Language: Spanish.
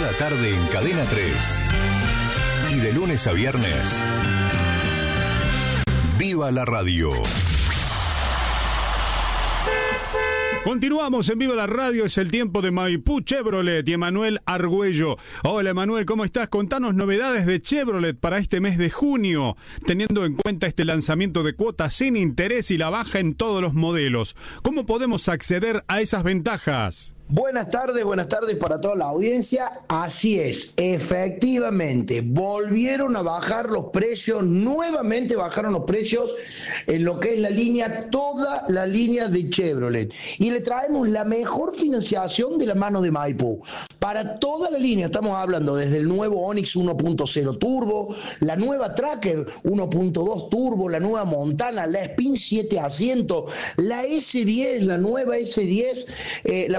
cada tarde en Cadena 3. Y de lunes a viernes, ¡viva la radio! Continuamos en Viva la Radio, es el tiempo de Maipú Chevrolet y Emanuel Argüello. Hola Emanuel, ¿cómo estás? Contanos novedades de Chevrolet para este mes de junio, teniendo en cuenta este lanzamiento de cuotas sin interés y la baja en todos los modelos. ¿Cómo podemos acceder a esas ventajas? Buenas tardes para toda la audiencia. Así es, efectivamente, volvieron a bajar los precios, nuevamente bajaron los precios en lo que es la línea, toda la línea de Chevrolet. Y le traemos la mejor financiación de la mano de Maipú. Para toda la línea, estamos hablando desde el nuevo Onix 1.0 Turbo, la nueva Tracker 1.2 Turbo, la nueva Montana, la Spin 7 asientos, la S10, la nueva S10, la